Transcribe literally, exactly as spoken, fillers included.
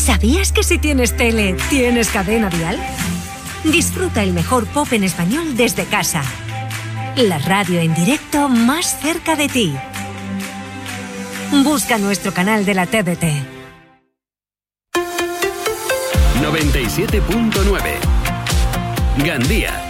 ¿Sabías que si tienes tele, tienes Cadena Dial? Disfruta el mejor pop en español desde casa. La radio en directo más cerca de ti. Busca nuestro canal de la T D T. noventa y siete punto nueve Gandía.